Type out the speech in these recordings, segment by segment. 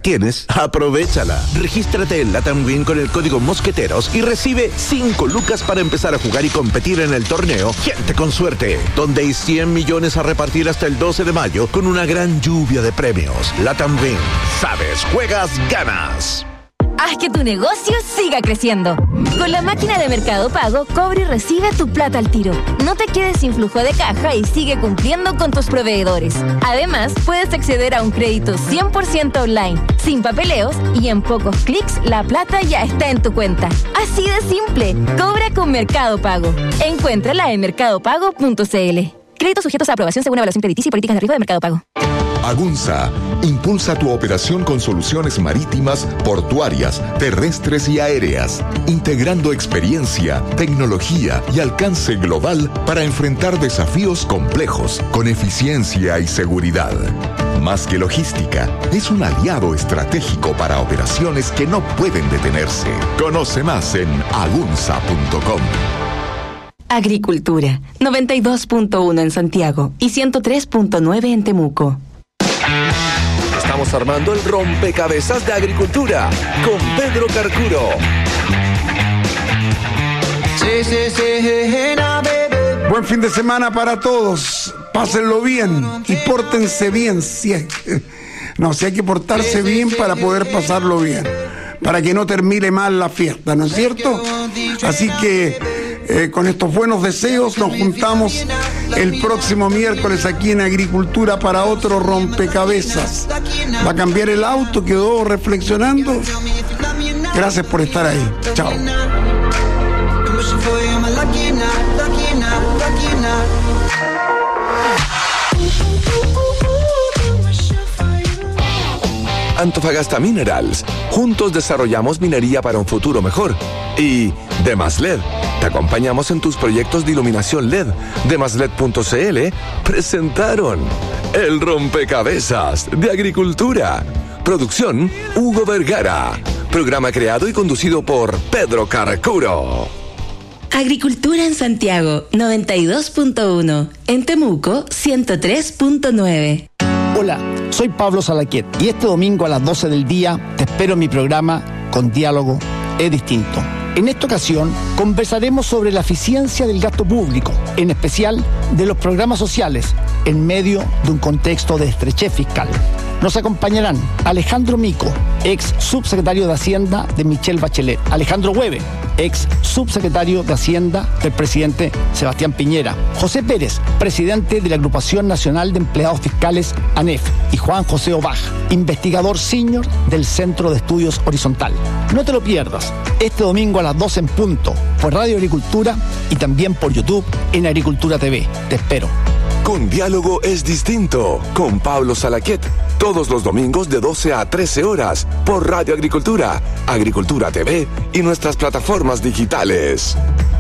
tienes, aprovéchala. Regístrate en Latam Win con el código Mosqueteros y recibe 5 lucas para empezar a jugar y competir en el torneo Gente con Suerte, donde hay 100 millones a repartir hasta el 12 de mayo con una gran lluvia de premios. Latam Win. Sabes, juegas, ganas. Haz que tu negocio siga creciendo. Con la máquina de Mercado Pago, cobra y recibe tu plata al tiro. No te quedes sin flujo de caja y sigue cumpliendo con tus proveedores. Además, puedes acceder a un crédito 100% online, sin papeleos, y en pocos clics la plata ya está en tu cuenta. Así de simple. Cobra con Mercado Pago. Encuéntrala en mercadopago.cl. Créditos sujetos a aprobación según evaluación crediticia y políticas de riesgo de Mercado Pago. Agunza impulsa tu operación con soluciones marítimas, portuarias, terrestres y aéreas, integrando experiencia, tecnología y alcance global para enfrentar desafíos complejos con eficiencia y seguridad. Más que logística, es un aliado estratégico para operaciones que no pueden detenerse. Conoce más en agunza.com. Agricultura, 92.1 en Santiago y 103.9 en Temuco. Estamos armando el rompecabezas de agricultura con Pedro Carcuro. Buen fin de semana para todos. Pásenlo bien y pórtense bien. Si hay que portarse bien para poder pasarlo bien, para que no termine mal la fiesta, ¿no es cierto? Así que con estos buenos deseos nos juntamos el próximo miércoles aquí en Agricultura para otro rompecabezas. ¿Va a cambiar el auto? ¿Quedó reflexionando? Gracias por estar ahí. Chao. Antofagasta Minerals. Juntos desarrollamos minería para un futuro mejor. Y Demasled. Te acompañamos en tus proyectos de iluminación LED. Demasled.cl presentaron el rompecabezas de agricultura. Producción Hugo Vergara. Programa creado y conducido por Pedro Carcuro. Agricultura en Santiago, 92.1. En Temuco, 103.9. Hola, soy Pablo Salaquet y este domingo a las 12 del día te espero en mi programa Con Diálogo es Distinto. En esta ocasión conversaremos sobre la eficiencia del gasto público, en especial de los programas sociales, en medio de un contexto de estrechez fiscal. Nos acompañarán Alejandro Mico, ex subsecretario de Hacienda de Michelle Bachelet, Alejandro Hueve, ex subsecretario de Hacienda del presidente Sebastián Piñera, José Pérez, presidente de la Agrupación Nacional de Empleados Fiscales, ANEF, y Juan José Obaj, investigador senior del Centro de Estudios Horizontal. No te lo pierdas, este domingo a las 12 en punto, por Radio Agricultura y también por YouTube en Agricultura TV. Te espero. Con Diálogo es Distinto, con Pablo Salaquet, todos los domingos de 12 a 13 horas, por Radio Agricultura, Agricultura TV y nuestras plataformas digitales.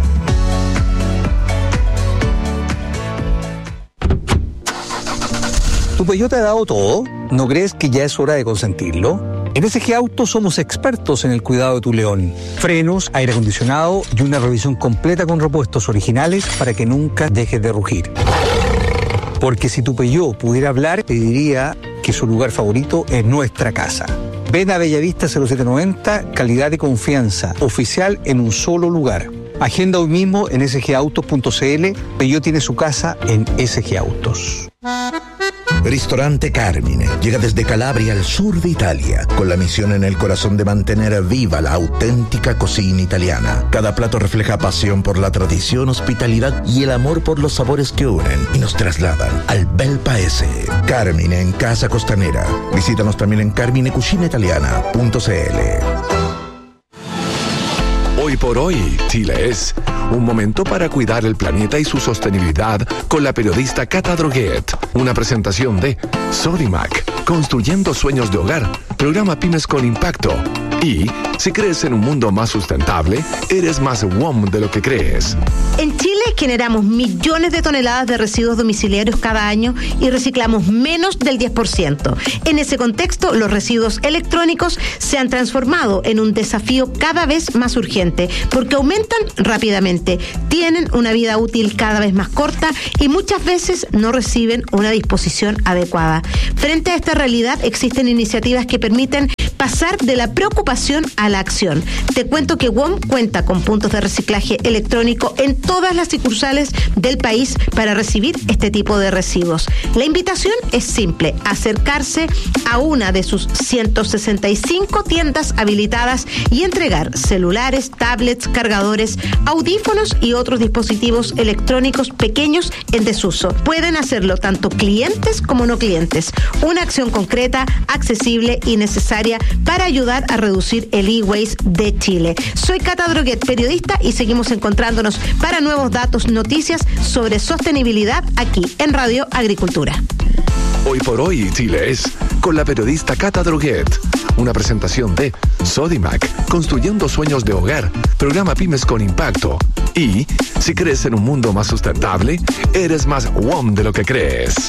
¿Tu Peugeot te ha dado todo? ¿No crees que ya es hora de consentirlo? En SG Autos somos expertos en el cuidado de tu León. Frenos, aire acondicionado y una revisión completa con repuestos originales para que nunca dejes de rugir. Porque si tu Peugeot pudiera hablar, te diría que su lugar favorito es nuestra casa. Ven a Bellavista 0790, calidad y confianza, oficial en un solo lugar. Agenda hoy mismo en sgautos.cl. Peugeot tiene su casa en SG Autos. Ristorante Carmine llega desde Calabria al sur de Italia, con la misión en el corazón de mantener viva la auténtica cocina italiana. Cada plato refleja pasión por la tradición, hospitalidad y el amor por los sabores que unen y nos trasladan al bel paese. Carmine en Casa Costanera. Visítanos también en carminecucinaitaliana.cl. Hoy por hoy, Chile es un momento para cuidar el planeta y su sostenibilidad con la periodista Cata Droguet. Una presentación de Sodimac, construyendo sueños de hogar, programa Pymes con Impacto. Y si crees en un mundo más sustentable, eres más WOM de lo que crees. En Chile generamos millones de toneladas de residuos domiciliarios cada año y reciclamos menos del 10%. En ese contexto, los residuos electrónicos se han transformado en un desafío cada vez más urgente porque aumentan rápidamente, tienen una vida útil cada vez más corta y muchas veces no reciben una disposición adecuada. Frente a esta realidad, existen iniciativas que permiten pasar de la preocupación a la acción. Te cuento que WOM cuenta con puntos de reciclaje electrónico en todas las sucursales del país para recibir este tipo de residuos. La invitación es simple: acercarse a una de sus 165 tiendas habilitadas y entregar celulares, tablets, cargadores, audífonos y otros dispositivos electrónicos pequeños en desuso. Pueden hacerlo tanto clientes como no clientes. Una acción concreta, accesible y necesaria para ayudar a reducir el e-waste de Chile. Soy Cata Droguet, periodista, y seguimos encontrándonos para nuevos datos, noticias sobre sostenibilidad aquí en Radio Agricultura. Hoy por hoy, Chile es con la periodista Cata Droguet. Una presentación de Sodimac, construyendo sueños de hogar, programa Pymes con Impacto. Y, si crees en un mundo más sustentable, eres más WOM de lo que crees.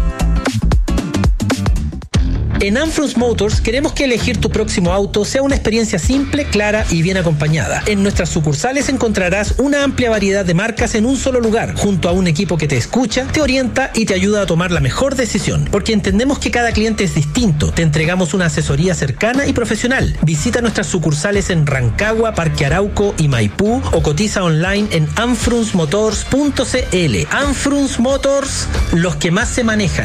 En Anfrus Motors queremos que elegir tu próximo auto sea una experiencia simple, clara y bien acompañada. En nuestras sucursales encontrarás una amplia variedad de marcas en un solo lugar, junto a un equipo que te escucha, te orienta y te ayuda a tomar la mejor decisión. Porque entendemos que cada cliente es distinto. Te entregamos una asesoría cercana y profesional. Visita nuestras sucursales en Rancagua, Parque Arauco y Maipú o cotiza online en anfrusmotors.cl. Anfrus Motors, los que más se manejan.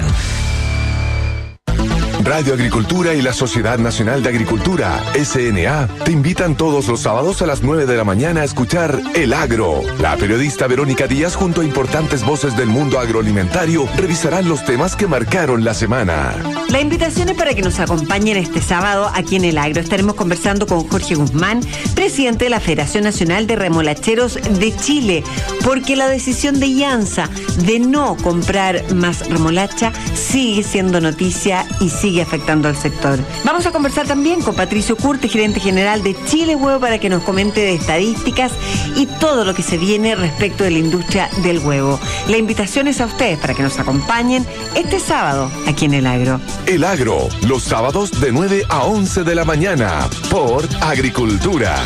Radio Agricultura y la Sociedad Nacional de Agricultura, SNA, te invitan todos los sábados a las 9 de la mañana a escuchar El Agro. La periodista Verónica Díaz junto a importantes voces del mundo agroalimentario revisarán los temas que marcaron la semana. La invitación es para que nos acompañen este sábado aquí en El Agro. Estaremos conversando con Jorge Guzmán, presidente de la Federación Nacional de Remolacheros de Chile, porque la decisión de IANSA de no comprar más remolacha sigue siendo noticia y sigue afectando al sector. Vamos a conversar también con Patricio Curte, gerente general de Chile Huevo, para que nos comente de estadísticas y todo lo que se viene respecto de la industria del huevo. La invitación es a ustedes para que nos acompañen este sábado aquí en El Agro. El Agro, los sábados de 9 a 11 de la mañana por Agricultura.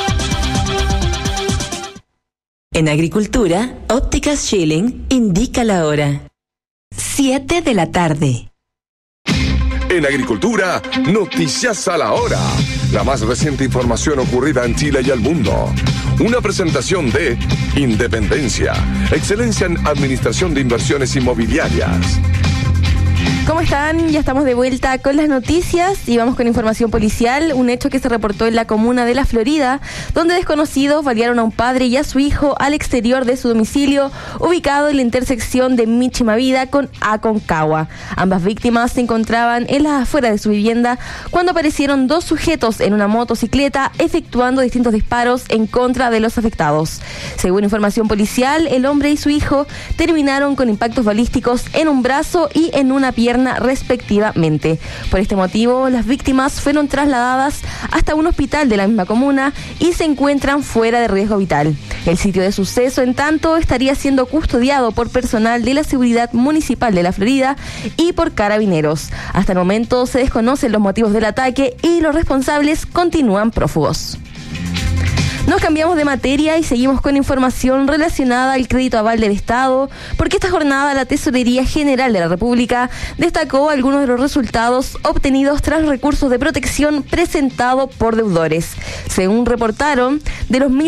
En Agricultura, Ópticas Schilling indica la hora. 7 de la tarde. En Agricultura, noticias a la hora. La más reciente información ocurrida en Chile y el mundo. Una presentación de Independencia, excelencia en administración de inversiones inmobiliarias. ¿Cómo están? Ya estamos de vuelta con las noticias y vamos con información policial. Un hecho que se reportó en la comuna de La Florida, donde desconocidos balearon a un padre y a su hijo al exterior de su domicilio, ubicado en la intersección de Michimavida con Aconcagua. Ambas víctimas se encontraban en las afueras de su vivienda cuando aparecieron dos sujetos en una motocicleta efectuando distintos disparos en contra de los afectados. Según información policial, el hombre y su hijo terminaron con impactos balísticos en un brazo y en una pierna respectivamente. Por este motivo, las víctimas fueron trasladadas hasta un hospital de la misma comuna y se encuentran fuera de riesgo vital. El sitio de suceso, en tanto, estaría siendo custodiado por personal de la Seguridad Municipal de La Florida y por carabineros. Hasta el momento se desconocen los motivos del ataque y los responsables continúan prófugos. Nos cambiamos de materia y seguimos con información relacionada al crédito aval del Estado, porque esta jornada la Tesorería General de la República destacó algunos de los resultados obtenidos tras recursos de protección presentados por deudores. Según reportaron, de los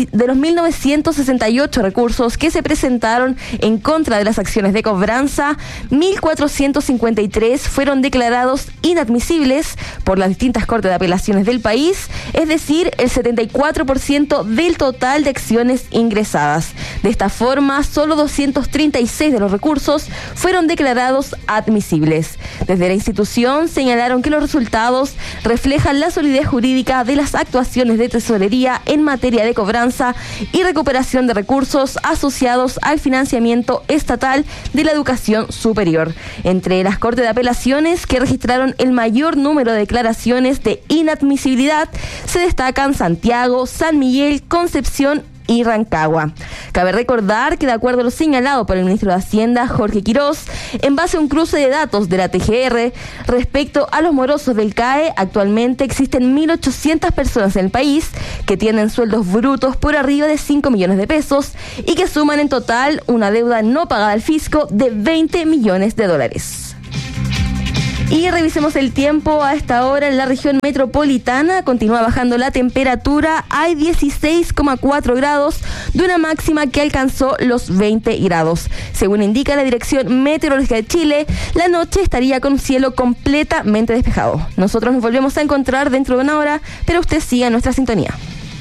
1.968 recursos que se presentaron en contra de las acciones de cobranza, 1.453 fueron declarados inadmisibles por las distintas cortes de apelaciones del país, es decir, el 74% del total de acciones ingresadas. De esta forma, solo 236 de los recursos fueron declarados admisibles. Desde la institución señalaron que los resultados reflejan la solidez jurídica de las actuaciones de tesorería en materia de cobranza y recuperación de recursos asociados al financiamiento estatal de la educación superior. Entre las cortes de apelaciones que registraron el mayor número de declaraciones de inadmisibilidad se destacan Santiago, San Miguel, Concepción y Rancagua. Cabe recordar que, de acuerdo a lo señalado por el ministro de Hacienda, Jorge Quirós, en base a un cruce de datos de la TGR respecto a los morosos del CAE, actualmente existen 1.800 personas en el país que tienen sueldos brutos por arriba de 5 millones de pesos y que suman en total una deuda no pagada al fisco de 20 millones de dólares. Y revisemos el tiempo a esta hora en la región metropolitana. Continúa bajando la temperatura. Hay 16,4 grados de una máxima que alcanzó los 20 grados. Según indica la Dirección Meteorológica de Chile, la noche estaría con cielo completamente despejado. Nosotros nos volvemos a encontrar dentro de una hora, pero usted siga en nuestra sintonía.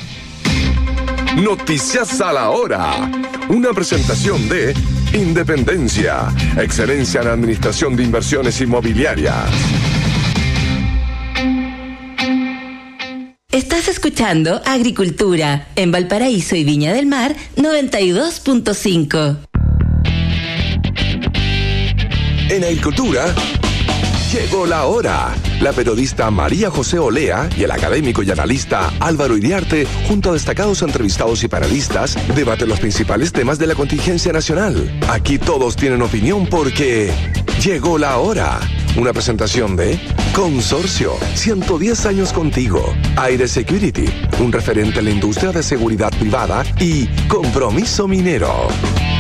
Noticias a la hora. Una presentación de Independencia, excelencia en administración de inversiones inmobiliarias. Estás escuchando Agricultura en Valparaíso y Viña del Mar 92.5. En Agricultura, llegó la hora. La periodista María José Olea y el académico y analista Álvaro Iriarte, junto a destacados entrevistados y panelistas, debaten los principales temas de la contingencia nacional. Aquí todos tienen opinión porque llegó la hora. Una presentación de Consorcio, 110 años contigo. Aire Security, un referente en la industria de seguridad privada. Y Compromiso Minero.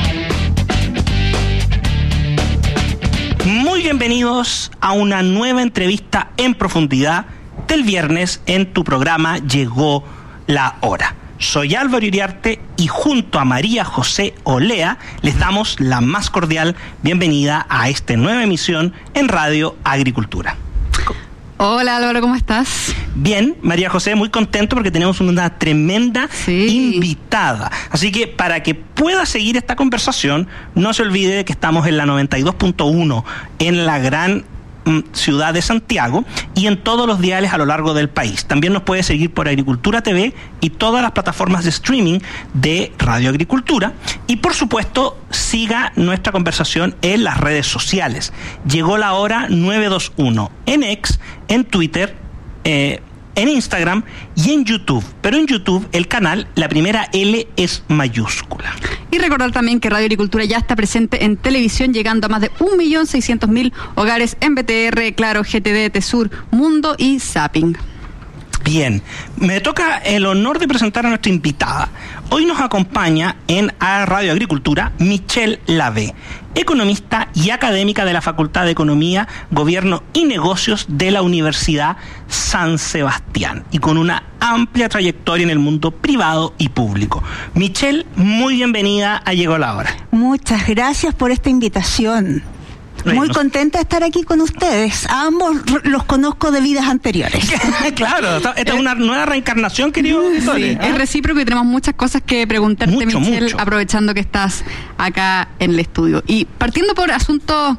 Muy bienvenidos a una nueva entrevista en profundidad del viernes en tu programa Llegó la Hora. Soy Álvaro Iriarte y junto a María José Olea les damos la más cordial bienvenida a esta nueva emisión en Radio Agricultura. Hola Álvaro, ¿cómo estás? Bien, María José, muy contento porque tenemos una tremenda invitada. Así que para que pueda seguir esta conversación, no se olvide de que estamos en la 92.1 en la gran ciudad de Santiago y en todos los diales a lo largo del país. También nos puede seguir por Agricultura TV y todas las plataformas de streaming de Radio Agricultura. Y por supuesto, siga nuestra conversación en las redes sociales. Llegó la hora 921 en X, en Twitter, en Instagram y en YouTube. Pero en YouTube el canal, la primera L es mayúscula. Y recordar también que Radio Agricultura ya está presente en televisión, llegando a más de 1.600.000 hogares en BTR, Claro, GTD, Tesur, Mundo y Zapping. Bien, me toca el honor de presentar a nuestra invitada. Hoy nos acompaña en Radio Agricultura Michelle Lavé, economista y académica de la Facultad de Economía, Gobierno y Negocios de la Universidad San Sebastián y con una amplia trayectoria en el mundo privado y público. Michelle, muy bienvenida a Llegó la Hora. Muchas gracias por esta invitación. Muy contenta de estar aquí con ustedes. A ambos los conozco de vidas anteriores. Claro, esta es una nueva reencarnación, querido. Sí, es recíproco y tenemos muchas cosas que preguntarte, Michelle, aprovechando que estás acá en el estudio. Y partiendo por asuntos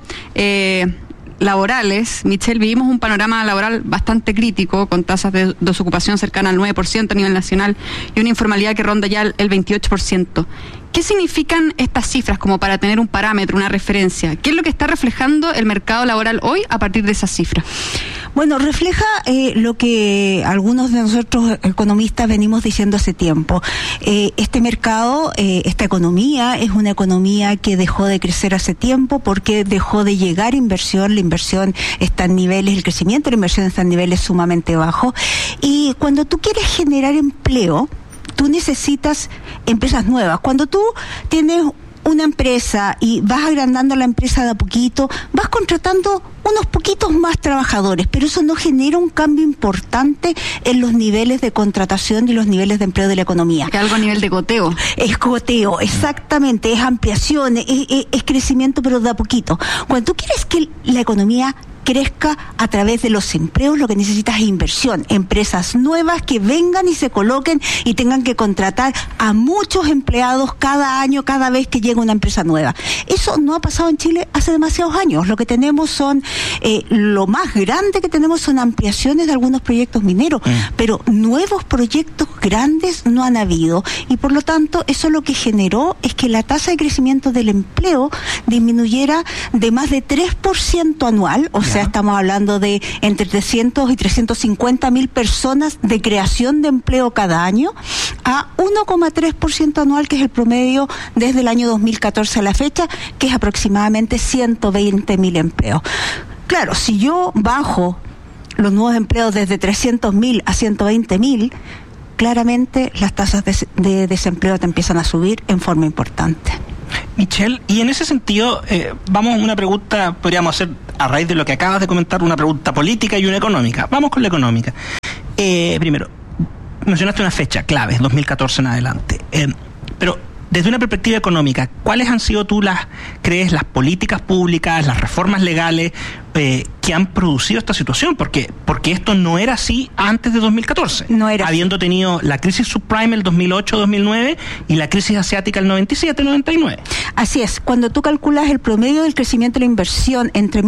laborales, Michelle, vivimos un panorama laboral bastante crítico, con tasas de desocupación cercana al 9% a nivel nacional y una informalidad que ronda ya el 28%. ¿Qué significan estas cifras como para tener un parámetro, una referencia? ¿Qué es lo que está reflejando el mercado laboral hoy a partir de esas cifras? Bueno, refleja lo que algunos de nosotros economistas venimos diciendo hace tiempo. Este mercado, esta economía, es una economía que dejó de crecer hace tiempo porque dejó de llegar inversión. La inversión está en niveles, el crecimiento de la inversión está en niveles sumamente bajos. Y cuando tú quieres generar empleo, tú necesitas empresas nuevas. Cuando tú tienes una empresa y vas agrandando la empresa de a poquito, vas contratando unos poquitos más trabajadores, pero eso no genera un cambio importante en los niveles de contratación y los niveles de empleo de la economía. Es algo a nivel de goteo. Es goteo, exactamente, es ampliación, es crecimiento, pero de a poquito. Cuando tú quieres que la economía crezca a través de los empleos, lo que necesitas es inversión, empresas nuevas que vengan y se coloquen y tengan que contratar a muchos empleados cada año, cada vez que llega una empresa nueva. Eso no ha pasado en Chile hace demasiados años. Lo que tenemos son, lo más grande que tenemos son ampliaciones de algunos proyectos mineros, pero nuevos proyectos grandes no han habido, y por lo tanto eso lo que generó es que la tasa de crecimiento del empleo disminuyera de más de 3% anual, o sea, estamos hablando de entre 300 y 350.000 personas de creación de empleo cada año, a 1,3% anual, que es el promedio desde el año 2014 a la fecha, que es aproximadamente 120.000 empleos. Claro, si yo bajo los nuevos empleos desde 300.000 a 120.000, claramente las tasas de desempleo te empiezan a subir en forma importante. Michelle, y en ese sentido, vamos a una pregunta, podríamos hacer, a raíz de lo que acabas de comentar, una pregunta política y una económica. Vamos con la económica. Primero, mencionaste una fecha clave, 2014 en adelante. Pero desde una perspectiva económica, ¿cuáles han sido crees, las políticas públicas, las reformas legales que han producido esta situación? Porque esto no era así antes de 2014. No era habiendo tenido la crisis subprime el 2008-2009 y la crisis asiática el 97-99. Así es. Cuando tú calculas el promedio del crecimiento de la inversión entre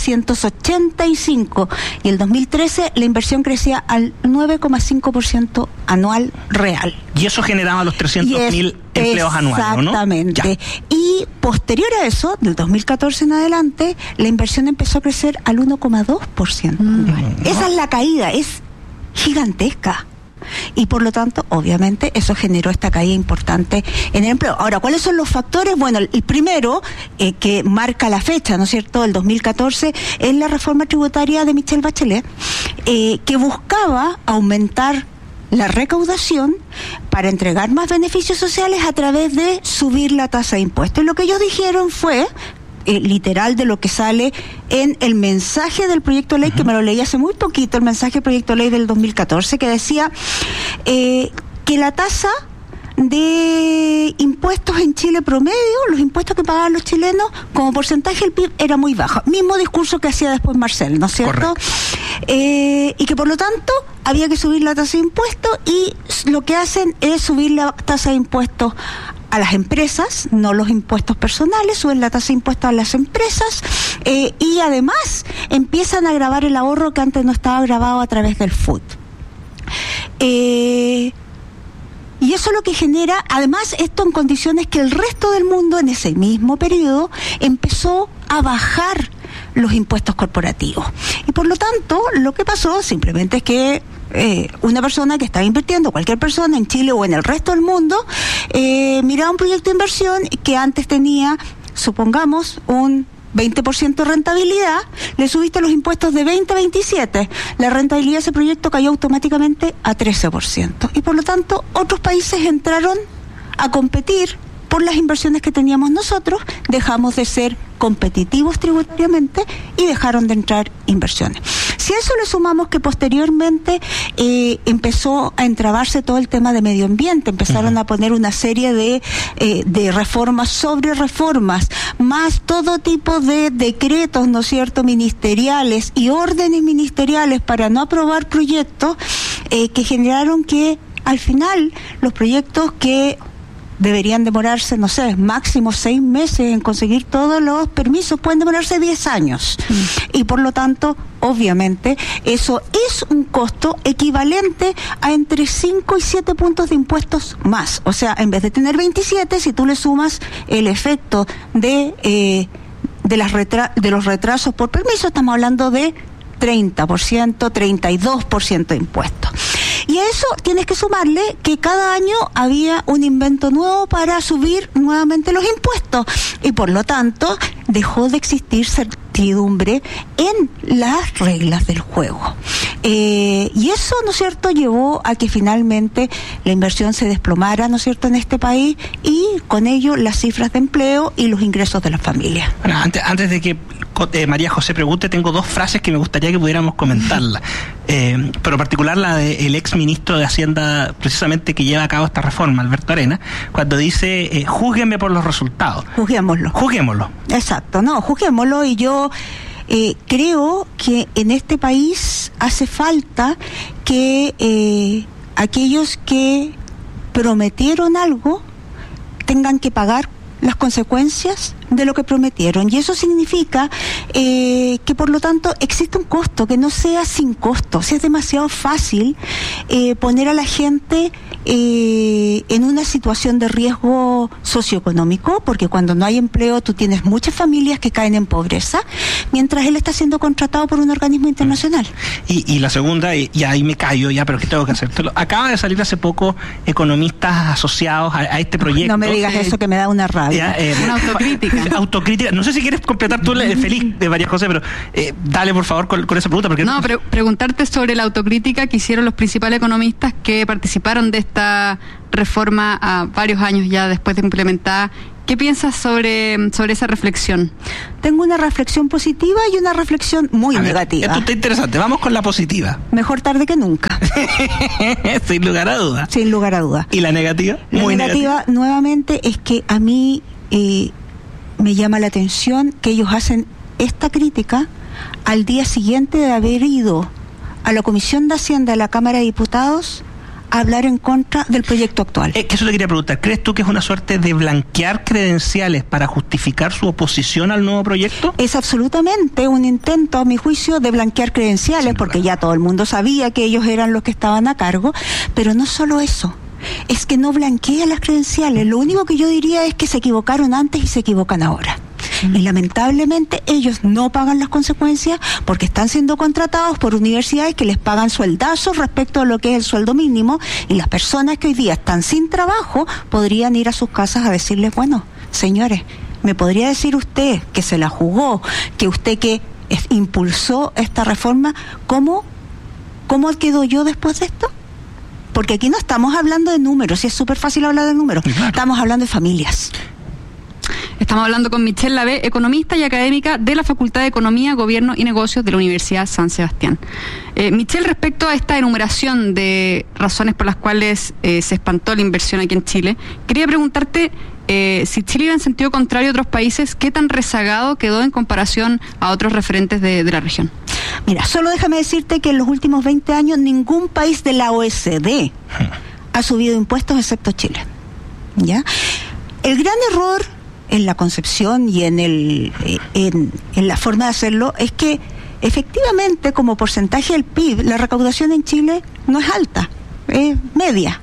1985 y el 2013, la inversión crecía al 9,5% anual real. Y eso generaba los 300.000 empleos anuales, ¿no? Exactamente. Y posterior a eso, del 2014 en adelante, la inversión empezó a crecer al 1,2%. Esa es la caída, es gigantesca. Y por lo tanto, obviamente, eso generó esta caída importante en el empleo. Ahora, ¿cuáles son los factores? Bueno, el primero, que marca la fecha, ¿no es cierto?, el 2014, es la reforma tributaria de Michelle Bachelet, que buscaba aumentar la recaudación para entregar más beneficios sociales a través de subir la tasa de impuestos. Y lo que ellos dijeron fue, literal de lo que sale en el mensaje del proyecto de ley, que me lo leí hace muy poquito, el mensaje del proyecto de ley del 2014, que decía que la tasa de impuestos en Chile promedio, los impuestos que pagaban los chilenos como porcentaje del PIB era muy bajo. Mismo discurso que hacía después Marcel, ¿no es cierto? Y que por lo tanto había que subir la tasa de impuestos, y lo que hacen es subir la tasa de impuestos a las empresas, no los impuestos personales, suben la tasa de impuestos a las empresas, y además empiezan a grabar el ahorro que antes no estaba grabado a través del FUT. Y eso es lo que genera, además, esto en condiciones que el resto del mundo en ese mismo periodo empezó a bajar los impuestos corporativos. Y por lo tanto, lo que pasó simplemente es que una persona que estaba invirtiendo, cualquier persona en Chile o en el resto del mundo, miraba un proyecto de inversión que antes tenía, supongamos, un 20% de rentabilidad, le subiste los impuestos de 20 a 27, la rentabilidad de ese proyecto cayó automáticamente a 13%. Y por lo tanto, otros países entraron a competir por las inversiones que teníamos nosotros, dejamos de ser competitivos tributariamente y dejaron de entrar inversiones. Si a eso le sumamos que posteriormente empezó a entrabarse todo el tema de medio ambiente, empezaron a poner una serie de reformas sobre reformas, más todo tipo de decretos, ¿no es cierto?, ministeriales y órdenes ministeriales para no aprobar proyectos que generaron que al final los proyectos que deberían demorarse, no sé, máximo 6 meses en conseguir todos los permisos, pueden demorarse 10 años. Y por lo tanto, obviamente, eso es un costo equivalente a entre 5 y 7 puntos de impuestos más. O sea, en vez de tener 27, si tú le sumas el efecto de los retrasos por permiso, estamos hablando de 30%, 32% de impuestos. Y a eso tienes que sumarle que cada año había un invento nuevo para subir nuevamente los impuestos, y por lo tanto dejó de existir certidumbre en las reglas del juego. Y eso, ¿no es cierto?, llevó a que finalmente la inversión se desplomara, ¿no es cierto?, en este país, y con ello las cifras de empleo y los ingresos de las familias. Bueno, antes de que María José pregunte, tengo 2 frases que me gustaría que pudiéramos comentarlas, pero en particular la del ex ministro de Hacienda, precisamente, que lleva a cabo esta reforma, Alberto Arena, cuando dice, júzguenme por los resultados. Juzguémoslo. Exacto, no, juzguémoslo. Y yo creo que en este país hace falta que aquellos que prometieron algo tengan que pagar las consecuencias de lo que prometieron, y eso significa que por lo tanto existe un costo, que no sea sin costo. Si es demasiado fácil poner a la gente en una situación de riesgo socioeconómico, porque cuando no hay empleo tú tienes muchas familias que caen en pobreza, mientras él está siendo contratado por un organismo internacional. Y la segunda, y ahí me callo ya, pero que tengo que hacértelo, acaba de salir hace poco economistas asociados a este proyecto. No me digas eso, que me da una rabia. Una autocrítica. No sé si quieres completar tú el feliz de María José, pero dale por favor con esa pregunta. Porque no, pero preguntarte sobre la autocrítica que hicieron los principales economistas que participaron de esta reforma a varios años ya después de implementada. ¿Qué piensas sobre esa reflexión? Tengo una reflexión positiva y una reflexión muy negativa. Esto está interesante. Vamos con la positiva. Mejor tarde que nunca. Sin lugar a dudas. Sin lugar a dudas. ¿Y la negativa? Muy negativa, nuevamente, es que a mí me llama la atención que ellos hacen esta crítica al día siguiente de haber ido a la Comisión de Hacienda de la Cámara de Diputados a hablar en contra del proyecto actual. Que eso te quería preguntar. ¿Crees tú que es una suerte de blanquear credenciales para justificar su oposición al nuevo proyecto? Es absolutamente un intento, a mi juicio, de blanquear credenciales, porque ya todo el mundo sabía que ellos eran los que estaban a cargo, pero no solo eso. Es que no blanquea las credenciales. Lo único que yo diría es que se equivocaron antes y se equivocan ahora. Y lamentablemente ellos no pagan las consecuencias porque están siendo contratados por universidades que les pagan sueldazos respecto a lo que es el sueldo mínimo, y las personas que hoy día están sin trabajo podrían ir a sus casas a decirles, bueno, señores, ¿me podría decir usted que se la jugó, que usted que impulsó esta reforma, cómo quedo yo después de esto? Porque aquí no estamos hablando de números, y es súper fácil hablar de números, claro. Estamos hablando de familias. Estamos hablando con Michelle Lavé, economista y académica de la Facultad de Economía, Gobierno y Negocios de la Universidad San Sebastián. Michelle, respecto a esta enumeración de razones por las cuales se espantó la inversión aquí en Chile, quería preguntarte si Chile iba en sentido contrario a otros países, ¿qué tan rezagado quedó en comparación a otros referentes de la región? Mira, solo déjame decirte que en los últimos 20 años ningún país de la OECD ha subido impuestos excepto Chile. ¿Ya? El gran error en la concepción y en la forma de hacerlo es que efectivamente, como porcentaje del PIB, la recaudación en Chile no es alta, es media.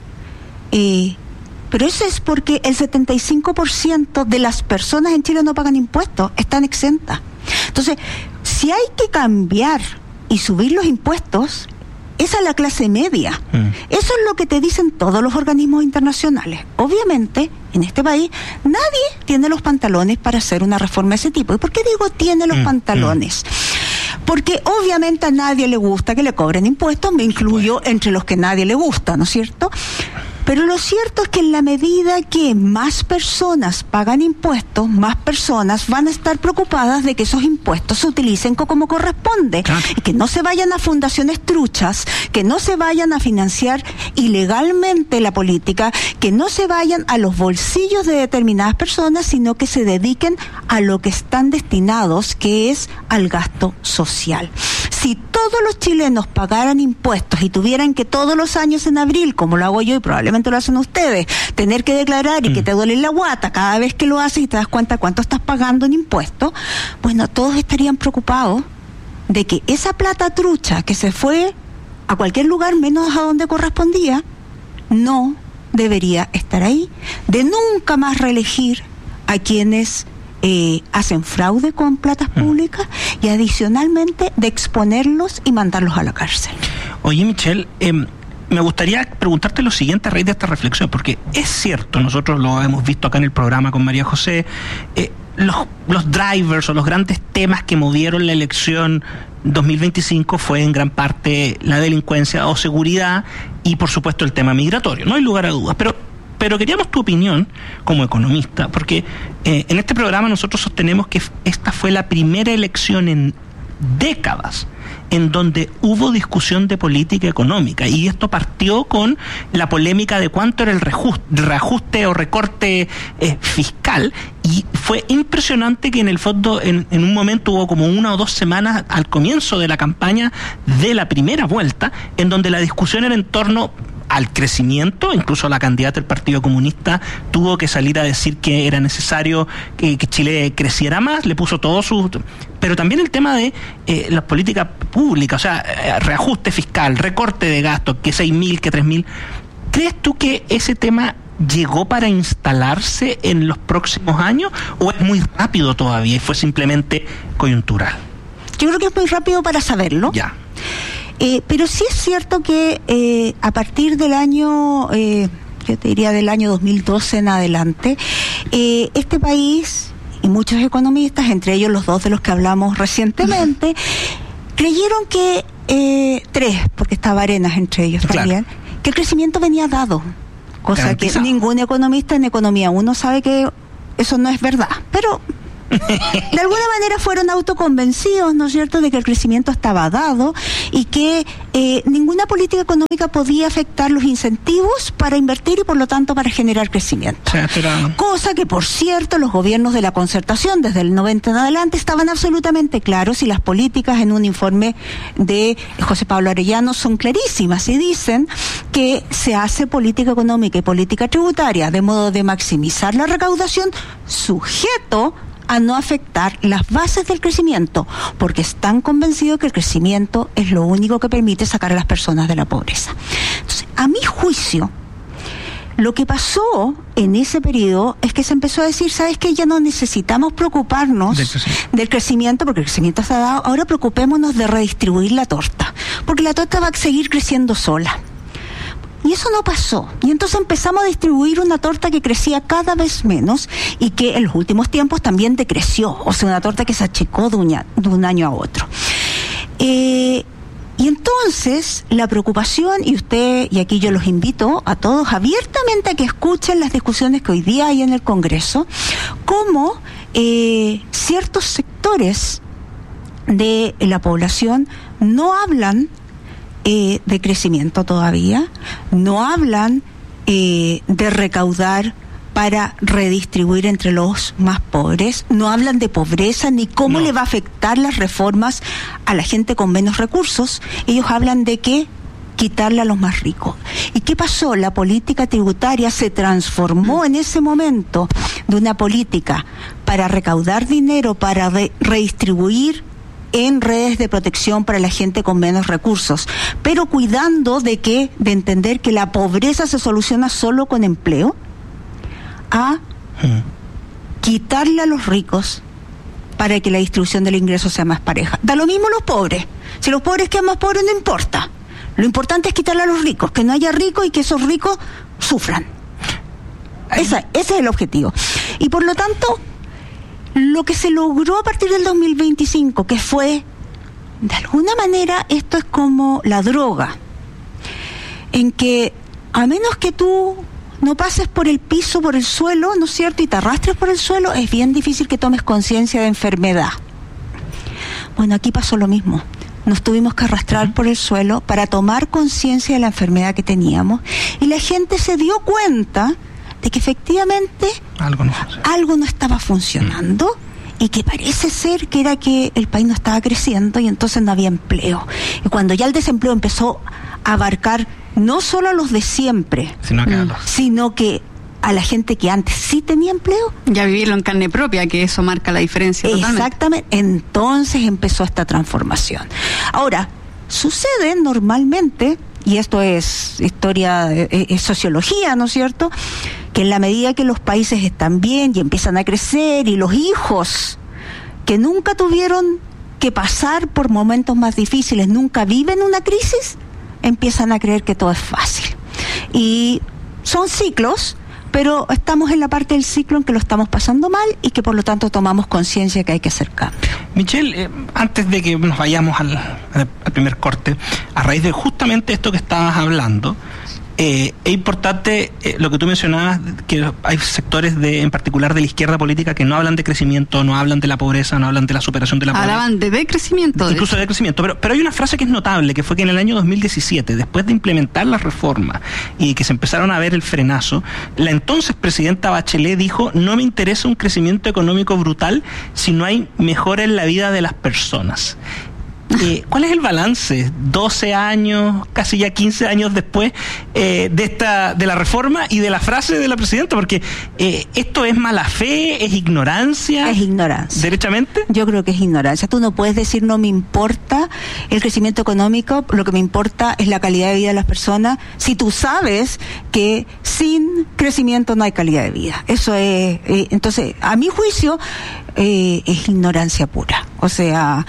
Pero eso es porque el 75% de las personas en Chile no pagan impuestos, están exentas. Entonces, si hay que cambiar y subir los impuestos, es a la clase media. Eso es lo que te dicen todos los organismos internacionales. Obviamente, en este país, nadie tiene los pantalones para hacer una reforma de ese tipo. ¿Y por qué digo tiene los pantalones? Porque obviamente a nadie le gusta que le cobren impuestos, me incluyo entre los que nadie le gusta, ¿no es cierto? Pero lo cierto es que en la medida que más personas pagan impuestos, más personas van a estar preocupadas de que esos impuestos se utilicen como corresponde. Claro. Y que no se vayan a fundaciones truchas, que no se vayan a financiar ilegalmente la política, que no se vayan a los bolsillos de determinadas personas, sino que se dediquen a lo que están destinados, que es al gasto social. Si todos los chilenos pagaran impuestos y tuvieran que todos los años en abril, como lo hago yo y probablemente lo hacen ustedes, tener que declarar y que te duele la guata cada vez que lo haces y te das cuenta cuánto estás pagando en impuestos, bueno, todos estarían preocupados de que esa plata trucha que se fue a cualquier lugar menos a donde correspondía, no debería estar ahí, de nunca más reelegir a quienes hacen fraude con platas públicas y adicionalmente de exponerlos y mandarlos a la cárcel. Oye, Michelle, me gustaría preguntarte lo siguiente a raíz de esta reflexión, porque es cierto, nosotros lo hemos visto acá en el programa con María José, los drivers o los grandes temas que movieron la elección 2025 fue en gran parte la delincuencia o seguridad y por supuesto el tema migratorio, no hay lugar a dudas, pero queríamos tu opinión como economista, porque en este programa nosotros sostenemos que esta fue la primera elección en décadas en donde hubo discusión de política económica, y esto partió con la polémica de cuánto era el reajuste o recorte fiscal, y fue impresionante que en el fondo en un momento hubo como 1 o 2 semanas al comienzo de la campaña de la primera vuelta en donde la discusión era en torno al crecimiento. Incluso la candidata del Partido Comunista tuvo que salir a decir que era necesario que Chile creciera más, le puso todo su... Pero también el tema de las políticas públicas, o sea, reajuste fiscal, recorte de gastos, que 6.000, que 3.000. ¿Crees tú que ese tema llegó para instalarse en los próximos años o es muy rápido todavía y fue simplemente coyuntural? Yo creo que es muy rápido para saberlo. Ya. Pero sí es cierto que a partir del año, yo te diría del año 2012 en adelante, este país y muchos economistas, entre ellos los dos de los que hablamos recientemente, creyeron que, 3, porque estaba Arenas entre ellos también, que el crecimiento venía dado, cosa que ningún economista en Economía 1 sabe que eso no es verdad, pero de alguna manera fueron autoconvencidos, ¿no es cierto?, de que el crecimiento estaba dado y que ninguna política económica podía afectar los incentivos para invertir y por lo tanto para generar crecimiento. Cosa que, por cierto, los gobiernos de la concertación desde el 90 en adelante estaban absolutamente claros, y las políticas en un informe de José Pablo Arellano son clarísimas y dicen que se hace política económica y política tributaria de modo de maximizar la recaudación sujeto a no afectar las bases del crecimiento, porque están convencidos que el crecimiento es lo único que permite sacar a las personas de la pobreza. Entonces, a mi juicio, lo que pasó en ese periodo es que se empezó a decir, ¿sabes qué? Ya no necesitamos preocuparnos del crecimiento, porque el crecimiento está dado, ahora preocupémonos de redistribuir la torta, porque la torta va a seguir creciendo sola. Y eso no pasó. Y entonces empezamos a distribuir una torta que crecía cada vez menos y que en los últimos tiempos también decreció. O sea, una torta que se achicó de un año a otro. Y entonces la preocupación, y aquí yo los invito a todos abiertamente a que escuchen las discusiones que hoy día hay en el Congreso, cómo ciertos sectores de la población no hablan de crecimiento todavía, no hablan de recaudar para redistribuir entre los más pobres, no hablan de pobreza ni cómo le va a afectar las reformas a la gente con menos recursos. Ellos hablan de que quitarle a los más ricos. ¿Y qué pasó? La política tributaria se transformó en ese momento de una política para recaudar dinero, para redistribuir en redes de protección para la gente con menos recursos, pero cuidando de entender que la pobreza se soluciona solo con empleo, a quitarle a los ricos para que la distribución del ingreso sea más pareja. Da lo mismo los pobres. Si los pobres quedan más pobres, no importa. Lo importante es quitarle a los ricos, que no haya ricos y que esos ricos sufran. Ese es el objetivo. Y por lo tanto, lo que se logró a partir del 2025, que fue, de alguna manera, esto es como la droga, en que a menos que tú no pases por el piso, por el suelo, ¿no es cierto?, y te arrastres por el suelo, es bien difícil que tomes conciencia de enfermedad. Bueno, aquí pasó lo mismo. Nos tuvimos que arrastrar por el suelo para tomar conciencia de la enfermedad que teníamos, y la gente se dio cuenta de que efectivamente algo no estaba funcionando y que parece ser que era que el país no estaba creciendo y entonces no había empleo. Y cuando ya el desempleo empezó a abarcar no solo a los de siempre, sino que a la gente que antes sí tenía empleo. Ya vivirlo en carne propia, que eso marca la diferencia totalmente. Exactamente, entonces empezó esta transformación. Ahora, sucede normalmente, y esto es historia, es sociología, ¿no es cierto?, que en la medida que los países están bien y empiezan a crecer y los hijos que nunca tuvieron que pasar por momentos más difíciles, nunca viven una crisis, empiezan a creer que todo es fácil. Y son ciclos, pero estamos en la parte del ciclo en que lo estamos pasando mal y que por lo tanto tomamos conciencia que hay que hacer cambio. Michelle, antes de que nos vayamos al primer corte, a raíz de justamente esto que estabas hablando, es importante lo que tú mencionabas, que hay sectores en particular de la izquierda política que no hablan de crecimiento, no hablan de la pobreza, no hablan de la superación de la pobreza. Hablaban de decrecimiento. Incluso de crecimiento. Pero hay una frase que es notable, que fue que en el año 2017, después de implementar las reformas y que se empezaron a ver el frenazo, la entonces presidenta Bachelet dijo: no me interesa un crecimiento económico brutal si no hay mejora en la vida de las personas. ¿Cuál es el balance 12 años, casi ya 15 años después de la reforma y de la frase de la presidenta? Porque esto es mala fe, es ignorancia. Es ignorancia. ¿Derechamente? Yo creo que es ignorancia. Tú no puedes decir no me importa el crecimiento económico, lo que me importa es la calidad de vida de las personas, si tú sabes que sin crecimiento no hay calidad de vida. Eso es, entonces, a mi juicio, es ignorancia pura. O sea,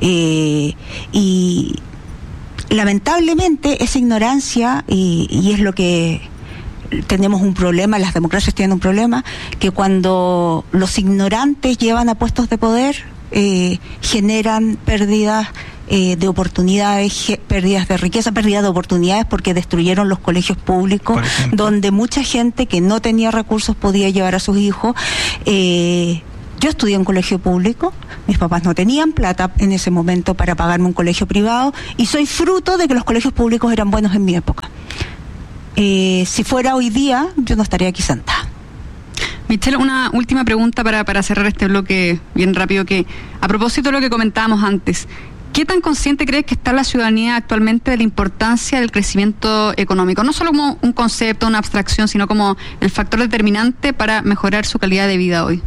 y lamentablemente esa ignorancia, y es lo que tenemos un problema, las democracias tienen un problema, que cuando los ignorantes llevan a puestos de poder, generan pérdidas de oportunidades, pérdidas de riqueza, pérdida de oportunidades porque destruyeron los colegios públicos, donde mucha gente que no tenía recursos podía llevar a sus hijos. Yo estudié en un colegio público, mis papás no tenían plata en ese momento para pagarme un colegio privado y soy fruto de que los colegios públicos eran buenos en mi época. Si fuera hoy día, yo no estaría aquí sentada. Michelle, una última pregunta para cerrar este bloque bien rápido, que a propósito de lo que comentábamos antes, ¿qué tan consciente crees que está la ciudadanía actualmente de la importancia del crecimiento económico? No solo como un concepto, una abstracción, sino como el factor determinante para mejorar su calidad de vida hoy.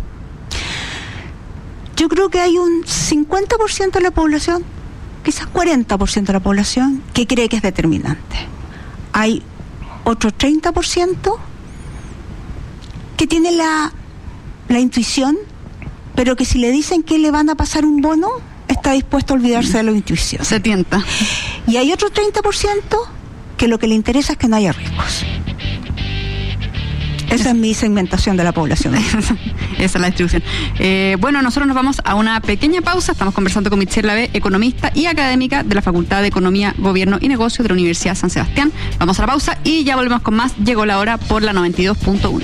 Yo creo que hay un 50% de la población, quizás 40% de la población, que cree que es determinante. Hay otro 30% que tiene la intuición, pero que si le dicen que le van a pasar un bono, está dispuesto a olvidarse de la intuición. Se tienta. Y hay otro 30% que lo que le interesa es que no haya riesgos. Esa es mi segmentación de la población. Esa es la distribución. Bueno, nosotros nos vamos a una pequeña pausa. Estamos conversando con Michelle Lavé, economista y académica de la Facultad de Economía, Gobierno y Negocios de la Universidad San Sebastián. Vamos a la pausa y ya volvemos con más. Llegó la hora por la 92.1.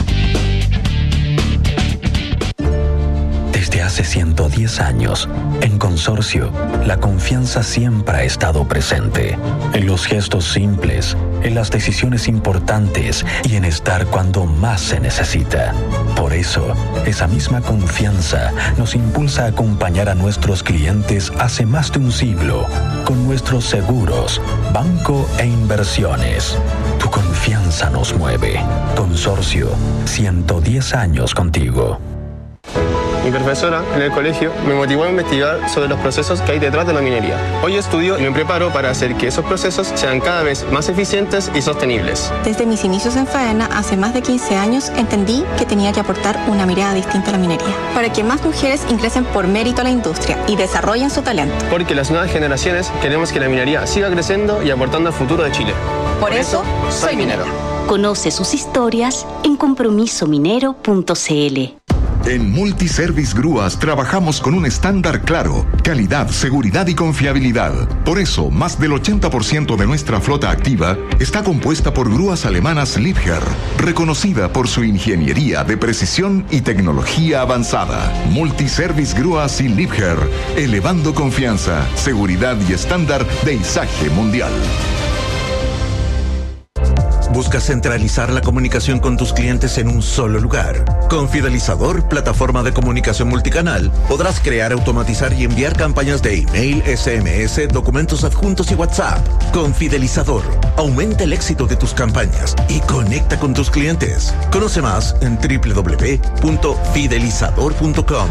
Desde hace 110 años, en Consorcio, la confianza siempre ha estado presente. En los gestos simples, en las decisiones importantes y en estar cuando más se necesita. Por eso, esa misma confianza nos impulsa a acompañar a nuestros clientes hace más de un siglo con nuestros seguros, banco e inversiones. Tu confianza nos mueve. Consorcio, 110 años contigo. Mi profesora en el colegio me motivó a investigar sobre los procesos que hay detrás de la minería. Hoy estudio y me preparo para hacer que esos procesos sean cada vez más eficientes y sostenibles. Desde mis inicios en faena, hace más de 15 años, entendí que tenía que aportar una mirada distinta a la minería, para que más mujeres ingresen por mérito a la industria y desarrollen su talento. Porque las nuevas generaciones queremos que la minería siga creciendo y aportando al futuro de Chile. Por eso, soy minero. Conoce sus historias en compromisominero.cl. En Multiservice Grúas trabajamos con un estándar claro: calidad, seguridad y confiabilidad. Por eso, más del 80% de nuestra flota activa está compuesta por grúas alemanas Liebherr, reconocida por su ingeniería de precisión y tecnología avanzada. Multiservice Grúas y Liebherr, elevando confianza, seguridad y estándar de izaje mundial. ¿Buscas centralizar la comunicación con tus clientes en un solo lugar? Con Fidelizador, plataforma de comunicación multicanal, podrás crear, automatizar y enviar campañas de email, SMS, documentos adjuntos y WhatsApp. Con Fidelizador, aumenta el éxito de tus campañas y conecta con tus clientes. Conoce más en www.fidelizador.com.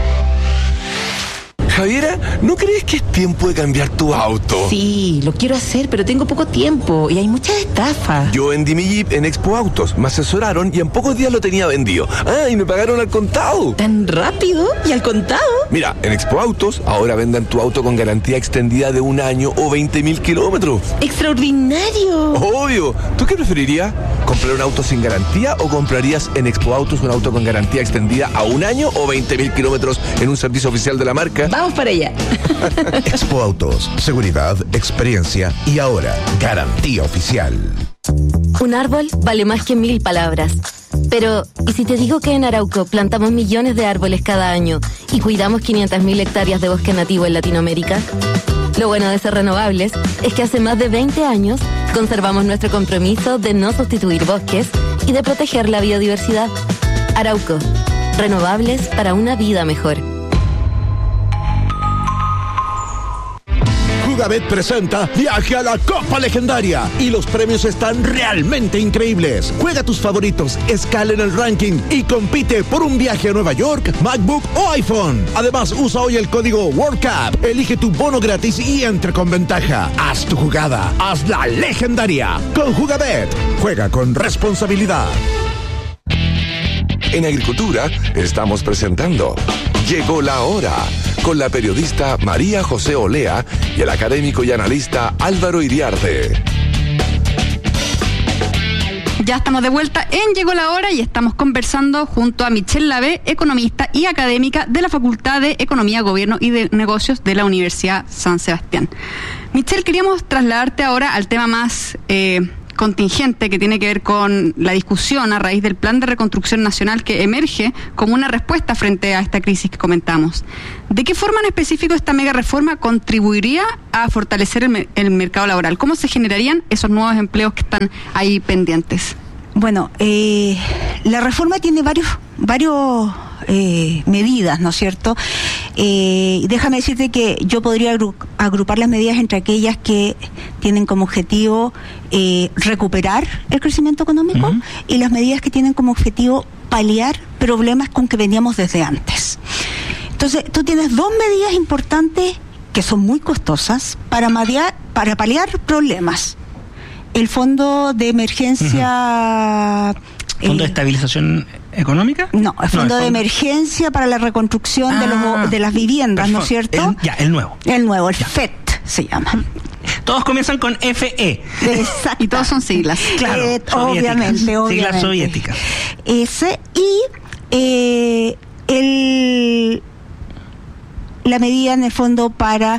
Javiera, ¿no crees que es tiempo de cambiar tu auto? Sí, lo quiero hacer, pero tengo poco tiempo y hay muchas estafas. Yo vendí mi Jeep en Expo Autos, me asesoraron y en pocos días lo tenía vendido. Y me pagaron al contado. ¿Tan rápido? ¿Y al contado? Mira, en Expo Autos ahora venden tu auto con garantía extendida de 1 año o 20.000 kilómetros. ¡Extraordinario! Obvio. ¿Tú qué preferirías? ¿Comprar un auto sin garantía o comprarías en Expo Autos un auto con garantía extendida a 1 año o 20.000 kilómetros en un servicio oficial de la marca? Vamos para allá. Expo Autos, seguridad, experiencia y ahora garantía oficial. Un árbol vale más que 1000 palabras. Pero, ¿y si te digo que en Arauco plantamos millones de árboles cada año y cuidamos 500.000 hectáreas de bosque nativo en Latinoamérica? Lo bueno de ser renovables es que hace más de 20 años conservamos nuestro compromiso de no sustituir bosques y de proteger la biodiversidad. Arauco, renovables para una vida mejor. Jugabet presenta Viaje a la Copa Legendaria y los premios están realmente increíbles. Juega tus favoritos, escala en el ranking y compite por un viaje a Nueva York, MacBook o iPhone. Además, usa hoy el código WorldCup, elige tu bono gratis y entra con ventaja. Haz tu jugada, hazla legendaria. Con Jugabet, juega con responsabilidad. En Agricultura estamos presentando Llegó la Hora, con la periodista María José Olea y el académico y analista Álvaro Iriarte. Ya estamos de vuelta en Llegó la Hora y estamos conversando junto a Michelle Lavé, economista y académica de la Facultad de Economía, Gobierno y de Negocios de la Universidad San Sebastián. Michelle, queríamos trasladarte ahora al tema más contingente que tiene que ver con la discusión a raíz del Plan de Reconstrucción Nacional que emerge como una respuesta frente a esta crisis que comentamos. ¿De qué forma en específico esta mega reforma contribuiría a fortalecer el mercado laboral? ¿Cómo se generarían esos nuevos empleos que están ahí pendientes? Bueno, la reforma tiene varios medidas, ¿no es cierto? Déjame decirte que yo podría agrupar las medidas entre aquellas que tienen como objetivo recuperar el crecimiento económico y las medidas que tienen como objetivo paliar problemas con que veníamos desde antes. Entonces, tú tienes dos medidas importantes que son muy costosas para paliar problemas. El Fondo de Emergencia... ¿Fondo de Estabilización Económica? No, el Fondo de Emergencia para la Reconstrucción de las viviendas, ¿no es cierto? El nuevo. El nuevo, el FET se llama. Todos comienzan con FE. Exacto. Y todos son siglas. Claro, obviamente. Siglas soviéticas. Ese y la medida en el fondo para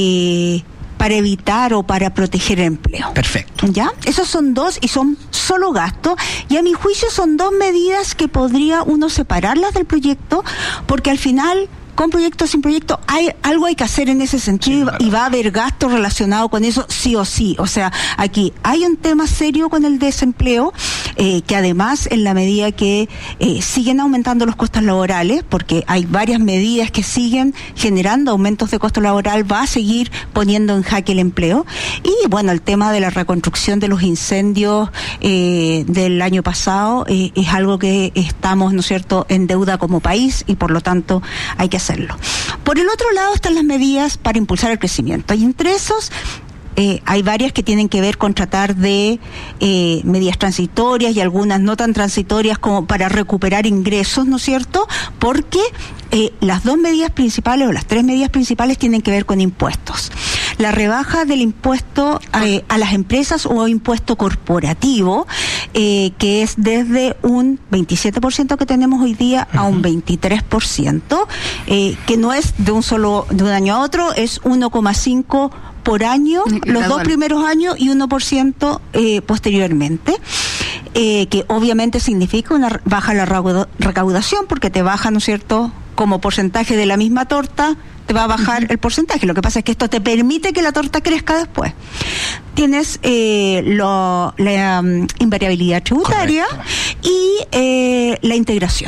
evitar o para proteger el empleo. Perfecto. ¿Ya? Esos son dos y son solo gastos, y a mi juicio son dos medidas que podría uno separarlas del proyecto, porque al final, con proyecto o sin proyecto, algo hay que hacer en ese sentido, y va a haber gastos relacionados con eso sí o sí. O sea, aquí hay un tema serio con el desempleo, que además en la medida que siguen aumentando los costos laborales, porque hay varias medidas que siguen generando aumentos de costo laboral, va a seguir poniendo en jaque el empleo. Y bueno, el tema de la reconstrucción de los incendios del año pasado es algo que estamos, ¿no es cierto?, en deuda como país, y por lo tanto hay que hacerlo. Por el otro lado están las medidas para impulsar el crecimiento, y entre esos hay varias que tienen que ver con tratar de medidas transitorias y algunas no tan transitorias como para recuperar ingresos, ¿no es cierto? Porque las dos medidas principales o las tres medidas principales tienen que ver con impuestos. La rebaja del impuesto a las empresas o impuesto corporativo, que es desde un 27% que tenemos hoy día a un 23%, que no es de un año a otro, es 1,5% por año, los dos primeros años, y 1% posteriormente, que obviamente significa una baja en la recaudación, porque te baja, ¿no es cierto?, como porcentaje de la misma torta, te va a bajar el porcentaje. Lo que pasa es que esto te permite que la torta crezca después. Tienes la invariabilidad tributaria. Correcto. Y la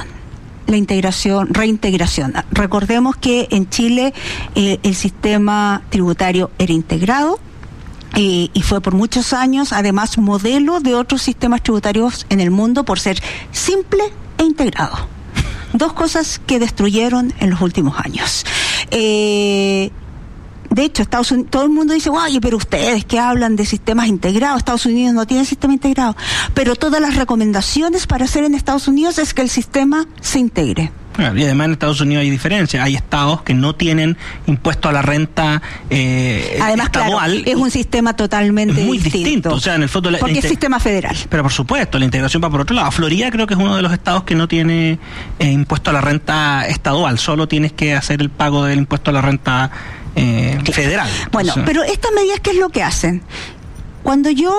reintegración. Recordemos que en Chile el sistema tributario era integrado y fue por muchos años además modelo de otros sistemas tributarios en el mundo por ser simple e integrado. Dos cosas que destruyeron en los últimos años. De hecho, Estados Unidos, todo el mundo dice, oye, pero ustedes que hablan de sistemas integrados, Estados Unidos no tiene sistema integrado. Pero todas las recomendaciones para hacer en Estados Unidos es que el sistema se integre. Y además en Estados Unidos hay diferencias. Hay estados que no tienen impuesto a la renta además, estadual. Claro, es un sistema totalmente muy distinto. O sea, en el fondo porque es sistema federal. Pero por supuesto, la integración va por otro lado. Florida creo que es uno de los estados que no tiene impuesto a la renta estadual. Solo tienes que hacer el pago del impuesto a la renta federal. Bueno, pero estas medidas, ¿qué es lo que hacen? Cuando yo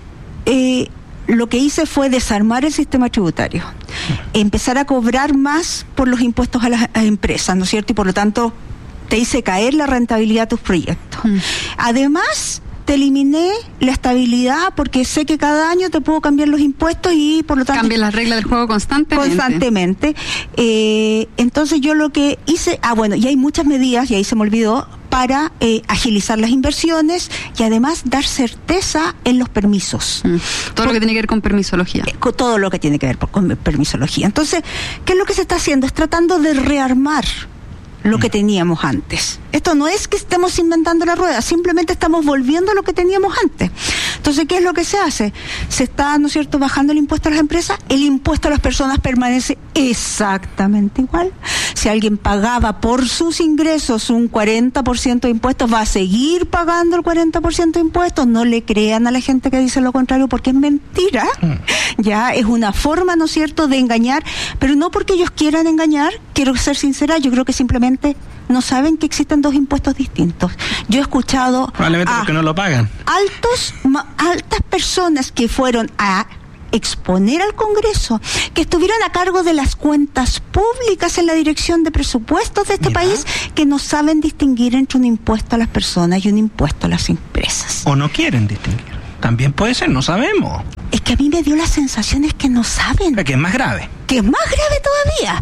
lo que hice fue desarmar el sistema tributario, empezar a cobrar más por los impuestos a las empresas, ¿no es cierto? Y por lo tanto te hice caer la rentabilidad de tus proyectos. Además, te eliminé la estabilidad, porque sé que cada año te puedo cambiar los impuestos y por lo tanto... Cambia las reglas del juego constantemente. Entonces yo lo que hice... bueno, y hay muchas medidas, y ahí se me olvidó, para agilizar las inversiones y además dar certeza en los permisos. Todo lo que tiene que ver con permisología. Todo lo que tiene que ver con permisología. Entonces, ¿qué es lo que se está haciendo? Es tratando de rearmar lo que teníamos antes. Esto no es que estemos inventando la rueda, simplemente estamos volviendo a lo que teníamos antes. Entonces, ¿qué es lo que se hace? Se está, ¿no es cierto?, bajando el impuesto a las empresas, el impuesto a las personas permanece exactamente igual. si alguien pagaba por sus ingresos un 40% de impuestos, va a seguir pagando el 40% de impuestos. No le crean a la gente que dice lo contrario, porque es mentira. Ya es una forma, ¿no es cierto?, de engañar, pero no porque ellos quieran engañar. Quiero ser sincera, yo creo que simplemente no saben que existen dos impuestos distintos. Yo he escuchado probablemente porque no lo pagan. Altas personas que fueron a exponer al Congreso, que estuvieron a cargo de las cuentas públicas en la dirección de presupuestos de este país, que no saben distinguir entre un impuesto a las personas y un impuesto a las empresas. O no quieren distinguir. También puede ser, no sabemos. Es que a mí me dio la sensación es que no saben. Que es más grave. Que es más grave todavía.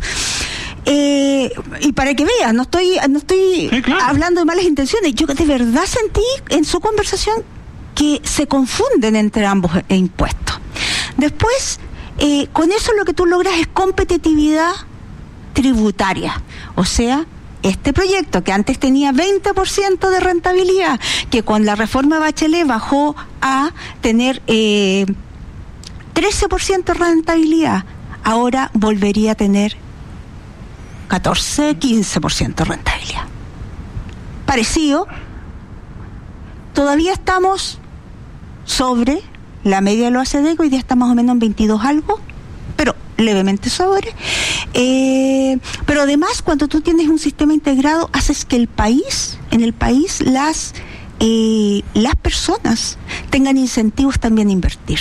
Y para que veas, no estoy sí, claro, hablando de malas intenciones. Yo de verdad sentí en su conversación que se confunden entre ambos impuestos. Después, con eso lo que tú logras es competitividad tributaria. O sea, este proyecto que antes tenía 20% de rentabilidad, que con la reforma Bachelet bajó a tener 13% de rentabilidad, ahora volvería a tener 14-15% de rentabilidad. Parecido. Todavía estamos sobre la media de los ACDEC, hoy día está más o menos en 22 algo, pero levemente sobre. Pero además, cuando tú tienes un sistema integrado, haces que en el país las personas tengan incentivos también a invertir.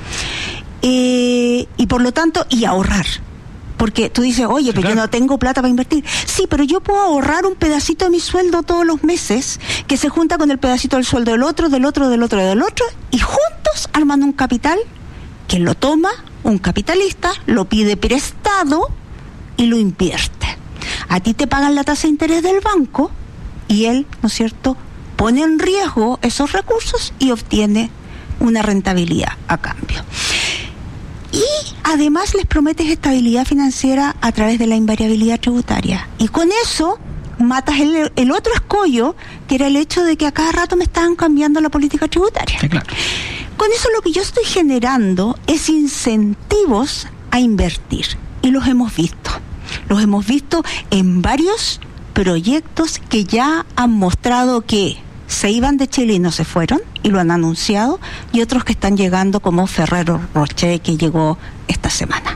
Y por lo tanto, y ahorrar. Porque tú dices, oye, pero yo no tengo plata para invertir. Sí, pero yo puedo ahorrar un pedacito de mi sueldo todos los meses, que se junta con el pedacito del sueldo del otro, y juntos arman un capital que lo toma un capitalista, lo pide prestado y lo invierte. A ti te pagan la tasa de interés del banco y él, ¿no es cierto?, pone en riesgo esos recursos y obtiene una rentabilidad a cambio. Y además les prometes estabilidad financiera a través de la invariabilidad tributaria. Y con eso matas el otro escollo, que era el hecho de que a cada rato me estaban cambiando la política tributaria. Sí, claro. Con eso lo que yo estoy generando es incentivos a invertir. Y los hemos visto. Los hemos visto en varios proyectos que ya han mostrado que se iban de Chile y no se fueron, y lo han anunciado, y otros que están llegando, como Ferrero Rocher, que llegó esta semana.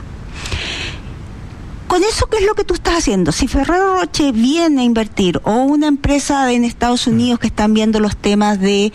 Con eso, ¿qué es lo que tú estás haciendo? Si Ferrero Rocher viene a invertir, o una empresa en Estados Unidos que están viendo los temas de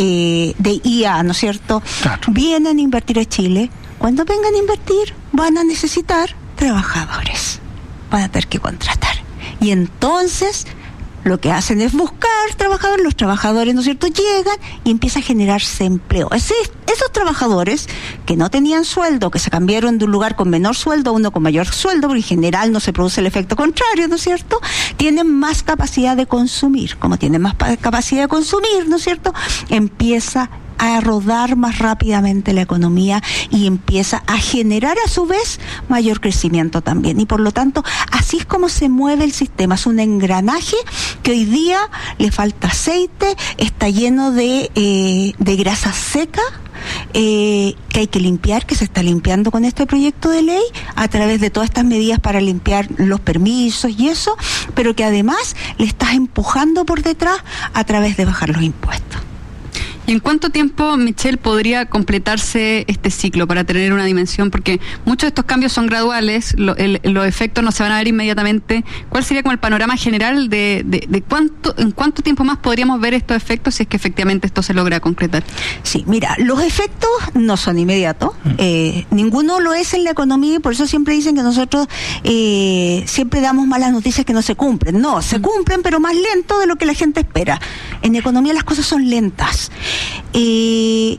IA, ¿no es cierto?, claro, vienen a invertir a Chile, cuando vengan a invertir van a necesitar trabajadores, van a tener que contratar. Y entonces lo que hacen es buscar trabajadores, los trabajadores, ¿no es cierto?, llegan y empieza a generarse empleo. Esos trabajadores que no tenían sueldo, que se cambiaron de un lugar con menor sueldo a uno con mayor sueldo, porque en general no se produce el efecto contrario, ¿no es cierto?, tienen más capacidad de consumir. Como tienen más capacidad de consumir, ¿no es cierto?, empieza a rodar más rápidamente la economía y empieza a generar a su vez mayor crecimiento también. Y por lo tanto, así es como se mueve el sistema. Es un engranaje que hoy día le falta aceite, está lleno de grasa seca, que hay que limpiar, que se está limpiando con este proyecto de ley a través de todas estas medidas para limpiar los permisos y eso, pero que además le estás empujando por detrás a través de bajar los impuestos. ¿Y en cuánto tiempo, Michelle, podría completarse este ciclo para tener una dimensión? Porque muchos de estos cambios son graduales, los efectos no se van a ver inmediatamente. ¿Cuál sería como el panorama general de en cuánto tiempo más podríamos ver estos efectos si es que efectivamente esto se logra concretar? Sí, mira, los efectos no son inmediatos, ninguno lo es en la economía, y por eso siempre dicen que nosotros siempre damos malas noticias que no se cumplen. No, se cumplen, pero más lento de lo que la gente espera. En economía las cosas son lentas. Si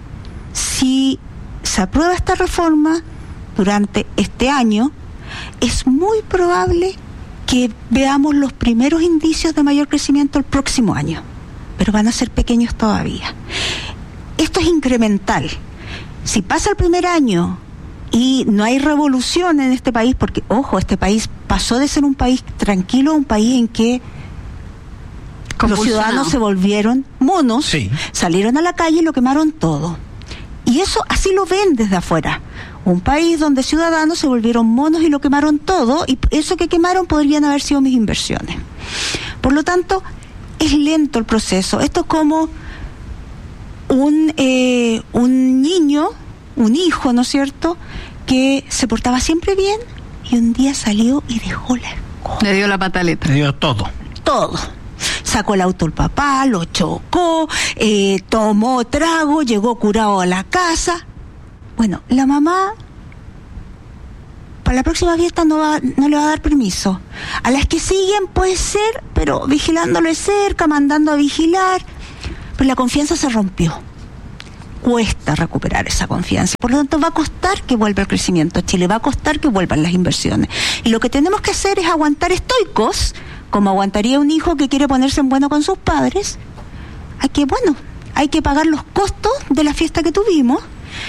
se aprueba esta reforma durante este año, es muy probable que veamos los primeros indicios de mayor crecimiento el próximo año, pero van a ser pequeños todavía. Esto es incremental. Si pasa el primer año y no hay revolución en este país, porque, ojo, este país pasó de ser un país tranquilo a un país en que los ciudadanos se volvieron monos, sí, salieron a la calle y lo quemaron todo. Y eso así lo ven desde afuera. Un país donde ciudadanos se volvieron monos y lo quemaron todo, y eso que quemaron podrían haber sido mis inversiones. Por lo tanto, es lento el proceso. Esto es como un niño, un hijo, ¿no es cierto?, que se portaba siempre bien y un día salió y dejó la escoba. Le dio la pataleta. Le dio todo. Todo. Sacó el auto el papá, lo chocó, tomó trago, llegó curado a la casa. Bueno, la mamá para la próxima fiesta no le va a dar permiso. A las que siguen puede ser, pero vigilándolo de cerca, mandando a vigilar. Pero la confianza se rompió. Cuesta recuperar esa confianza. Por lo tanto, va a costar que vuelva el crecimiento a Chile, va a costar que vuelvan las inversiones. Y lo que tenemos que hacer es aguantar estoicos, como aguantaría un hijo que quiere ponerse en bueno con sus padres. Hay que pagar los costos de la fiesta que tuvimos.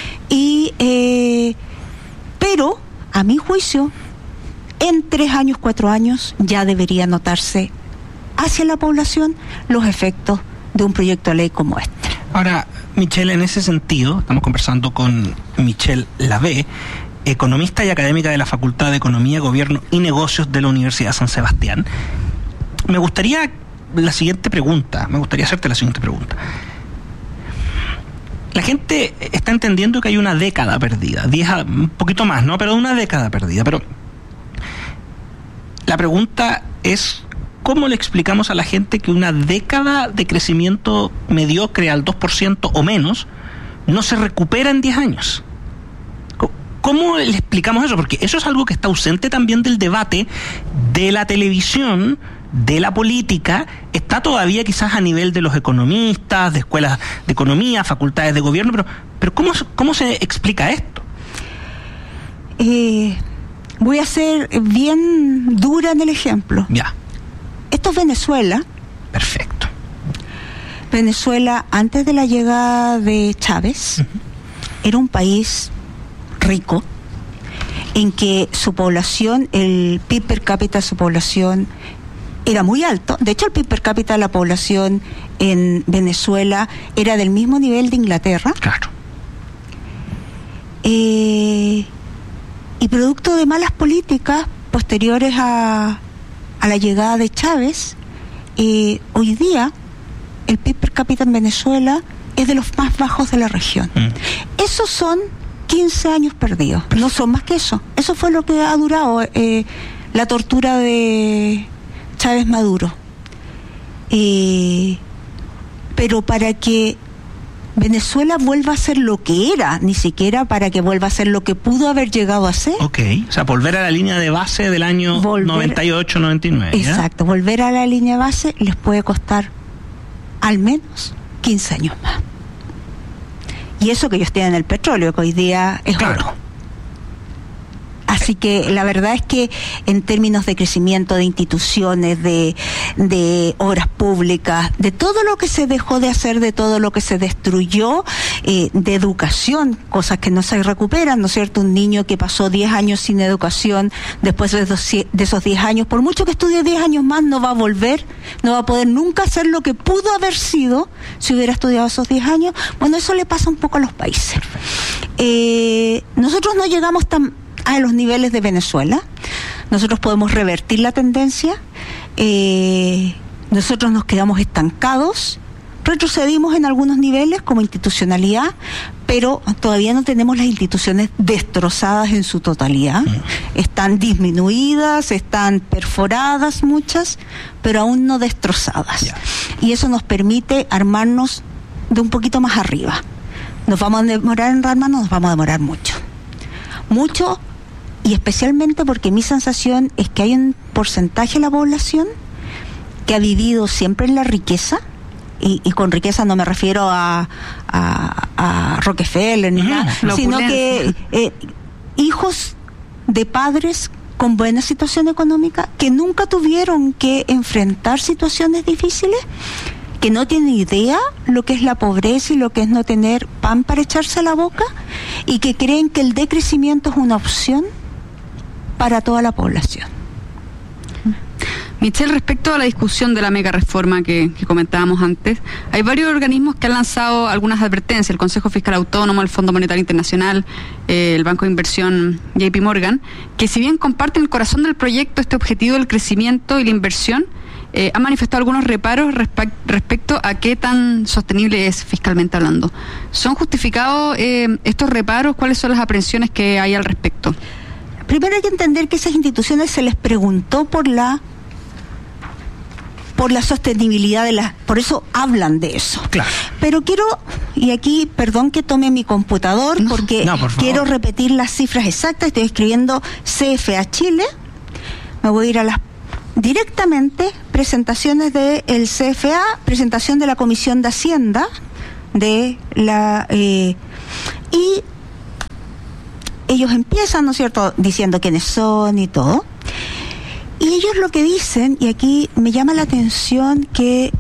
Pero, a mi juicio, en 3 años, 4 años, ya debería notarse hacia la población los efectos de un proyecto de ley como este. Ahora, Michelle, en ese sentido, estamos conversando con Michelle Lavé, economista y académica de la Facultad de Economía, Gobierno y Negocios de la Universidad San Sebastián. Me gustaría hacerte la siguiente pregunta. La gente está entendiendo que hay una década perdida, un poquito más, ¿no? Pero una década perdida. Pero la pregunta es, ¿cómo le explicamos a la gente que una década de crecimiento mediocre al 2% o menos no se recupera en 10 años? ¿Cómo le explicamos eso? Porque eso es algo que está ausente también del debate de la televisión, de la política, está todavía quizás a nivel de los economistas, de escuelas de economía, facultades de gobierno, pero ¿cómo se explica esto? Voy a ser bien dura en el ejemplo. Ya. Esto es Venezuela. Perfecto. Venezuela, antes de la llegada de Chávez, era un país rico, en que su población, el PIB per cápita de su población era muy alto. De hecho, el PIB per cápita de la población en Venezuela era del mismo nivel de Inglaterra. Claro. Y producto de malas políticas posteriores a la llegada de Chávez, hoy día el PIB per cápita en Venezuela es de los más bajos de la región. Esos son 15 años perdidos, no son más que eso. Eso fue lo que ha durado la tortura de Chávez Maduro. Pero para que Venezuela vuelva a ser lo que era, ni siquiera para que vuelva a ser lo que pudo haber llegado a ser. Ok, o sea, volver a la línea de base del año 98, 99. Exacto, volver a la línea de base les puede costar al menos 15 años más. Y eso que ellos tienen el petróleo, que hoy día es oro. Así que la verdad es que en términos de crecimiento de instituciones, de obras públicas, de todo lo que se dejó de hacer, de todo lo que se destruyó, de educación, cosas que no se recuperan, ¿no es cierto? Un niño que pasó 10 años sin educación, después de esos 10 años, por mucho que estudie 10 años más, no va a volver, no va a poder nunca hacer lo que pudo haber sido si hubiera estudiado esos 10 años. Bueno, eso le pasa un poco a los países. Nosotros no llegamos a los niveles de Venezuela. Nosotros podemos revertir la tendencia. Nosotros nos quedamos estancados, retrocedimos en algunos niveles como institucionalidad, pero todavía no tenemos las instituciones destrozadas en su totalidad. Están disminuidas, están perforadas muchas, pero aún no destrozadas. Y eso nos permite armarnos de un poquito más arriba. ¿Nos vamos a demorar en rearmarnos? Nos vamos a demorar mucho, y especialmente porque mi sensación es que hay un porcentaje de la población que ha vivido siempre en la riqueza, y con riqueza no me refiero a Rockefeller ni nada, sino que hijos de padres con buena situación económica que nunca tuvieron que enfrentar situaciones difíciles, que no tienen idea lo que es la pobreza y lo que es no tener pan para echarse a la boca, y que creen que el decrecimiento es una opción para toda la población. Michelle, respecto a la discusión de la mega reforma que comentábamos antes, hay varios organismos que han lanzado algunas advertencias, el Consejo Fiscal Autónomo, el Fondo Monetario Internacional, el Banco de Inversión JP Morgan, que si bien comparten el corazón del proyecto, este objetivo del crecimiento y la inversión, han manifestado algunos reparos respecto a qué tan sostenible es fiscalmente hablando. ¿Son justificados estos reparos? ¿Cuáles son las aprehensiones que hay al respecto? Primero hay que entender que a esas instituciones se les preguntó por la sostenibilidad por eso hablan de eso. Claro. Pero quiero, y aquí, perdón que tome mi computador, porque quiero repetir las cifras exactas. Estoy escribiendo CFA Chile, me voy a ir a directamente presentaciones del CFA, presentación de la Comisión de Hacienda, y ellos empiezan, ¿no es cierto?, diciendo quiénes son y todo. Y ellos lo que dicen, y aquí me llama la atención que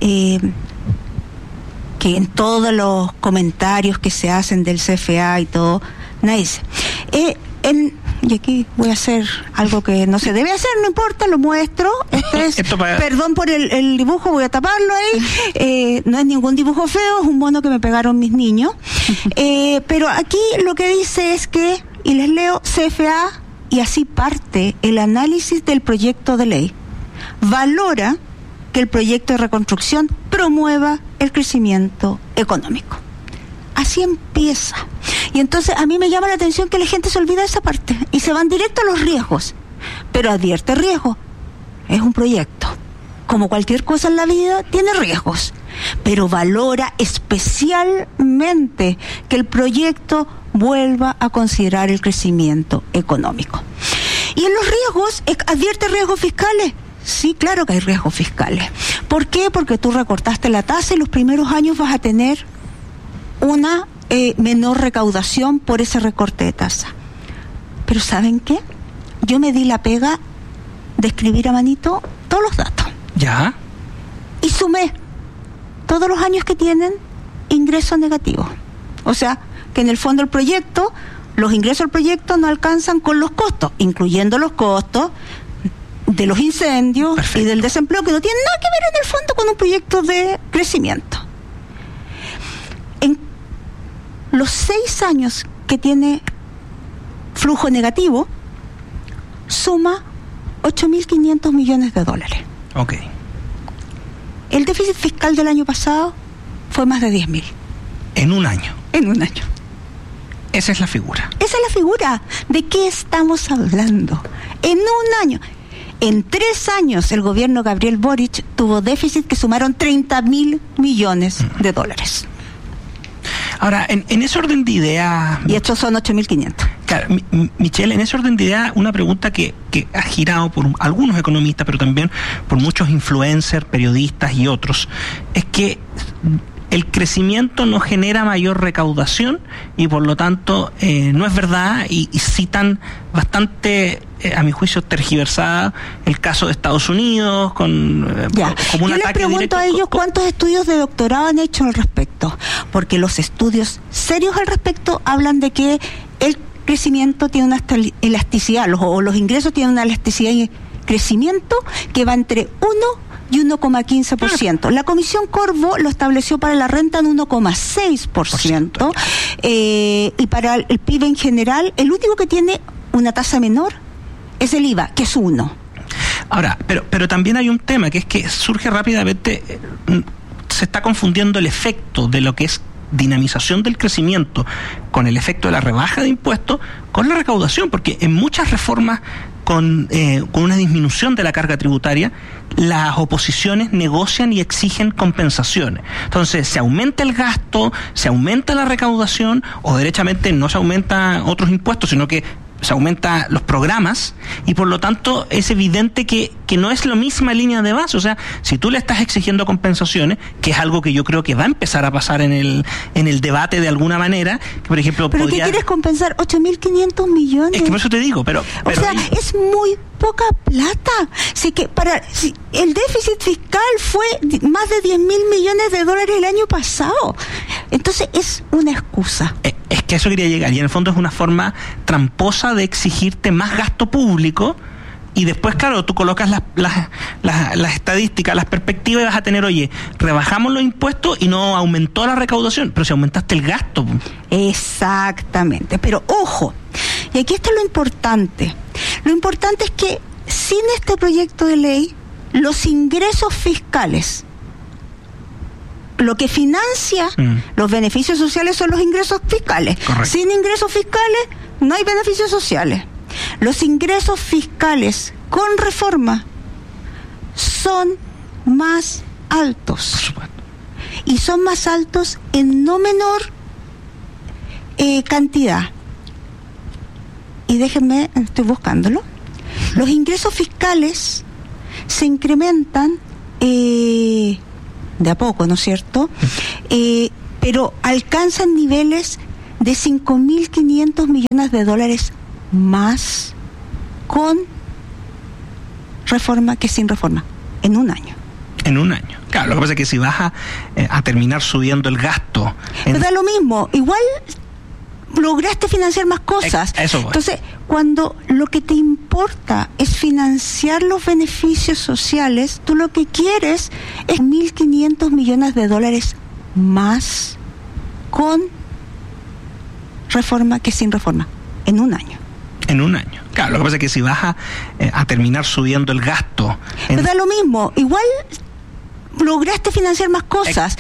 en todos los comentarios que se hacen del CFA y todo, nadie dice, y aquí voy a hacer algo que no se debe hacer, no importa, lo muestro. Perdón por el dibujo, voy a taparlo ahí. No es ningún dibujo feo, es un mono que me pegaron mis niños. Pero aquí lo que dice es que, y les leo, CFA, y así parte el análisis del proyecto de ley, valora que el proyecto de reconstrucción promueva el crecimiento económico. Así empieza. Y entonces a mí me llama la atención que la gente se olvida de esa parte y se van directo a los riesgos. Pero advierte riesgo. Es un proyecto. Como cualquier cosa en la vida, tiene riesgos. Pero valora especialmente que el proyecto vuelva a considerar el crecimiento económico. Y en los riesgos, advierte riesgos fiscales. Sí, claro que hay riesgos fiscales. ¿Por qué? Porque tú recortaste la tasa y los primeros años vas a tener una menor recaudación por ese recorte de tasa. Pero ¿saben qué? Yo me di la pega de escribir a manito todos los datos. ¿Ya? Y sumé todos los años que tienen ingresos negativos. O sea, que en el fondo el proyecto, los ingresos del proyecto no alcanzan con los costos, incluyendo los costos de los incendios. Perfecto. Y del desempleo, que no tienen nada que ver en el fondo con un proyecto de crecimiento. En los 6 años que tiene flujo negativo, suma $8.500 millones. Ok. El déficit fiscal del año pasado fue más de 10.000. En un año. En un año. Esa es la figura. Esa es la figura. ¿De qué estamos hablando? En un año. En 3 años el gobierno Gabriel Boric tuvo déficit que sumaron $30.000 millones. Ahora, en ese orden de idea... Y estos son 8.500. Claro, Michelle, en ese orden de idea, una pregunta que ha girado por algunos economistas, pero también por muchos influencers, periodistas y otros, es que el crecimiento no genera mayor recaudación y por lo tanto no es verdad, y citan bastante, a mi juicio, tergiversada el caso de Estados Unidos como un Yo ataque les pregunto directo. a ellos cuántos estudios de doctorado han hecho al respecto, porque los estudios serios al respecto hablan de que el crecimiento tiene una elasticidad, los ingresos tienen una elasticidad y crecimiento que va entre 1 y 1,15%. La Comisión Corvo lo estableció para la renta en 1,6%. Y para el PIB en general, el único que tiene una tasa menor es el IVA, que es 1. Ahora, pero también hay un tema, que es que surge rápidamente, se está confundiendo el efecto de lo que es dinamización del crecimiento con el efecto de la rebaja de impuestos con la recaudación, porque en muchas reformas con una disminución de la carga tributaria, las oposiciones negocian y exigen compensaciones. Entonces, se aumenta el gasto, se aumenta la recaudación, o derechamente no se aumenta otros impuestos, sino que se aumenta los programas, y por lo tanto es evidente que no es la misma línea de base. O sea, si tú le estás exigiendo compensaciones, que es algo que yo creo que va a empezar a pasar en el debate de alguna manera, que por ejemplo ¿Pero qué quieres compensar? $8.500 millones. Es que por eso te digo, pero o sea, es muy poca plata. Si el déficit fiscal fue más de $10.000 millones el año pasado. Entonces es una excusa. Es que a eso quería llegar, y en el fondo es una forma tramposa de exigirte más gasto público Y después, claro, tú colocas las estadísticas, las perspectivas y vas a tener, oye, rebajamos los impuestos y no aumentó la recaudación, pero si aumentaste el gasto. Exactamente, pero ojo, y aquí está lo importante. Lo importante es que sin este proyecto de ley, los ingresos fiscales, lo que financia los beneficios sociales son los ingresos fiscales. Correcto. Sin ingresos fiscales no hay beneficios sociales. Los ingresos fiscales con reforma son más altos. Por supuesto. Y son más altos en no menor cantidad. Y déjenme, estoy buscándolo. Los ingresos fiscales se incrementan de a poco, ¿no es cierto? Pero alcanzan niveles de 5.500 millones de dólares más con reforma que sin reforma, en un año. En un año. Claro, lo que pasa es que si vas a terminar subiendo el gasto... Pero da lo mismo, igual lograste financiar más cosas. Eso voy. Entonces, cuando lo que te importa es financiar los beneficios sociales, tú lo que quieres es 1.500 millones de dólares más con reforma que sin reforma, en un año. En un año. Claro, lo que pasa es que si vas a terminar subiendo el gasto... Pero da lo mismo, igual lograste financiar más cosas.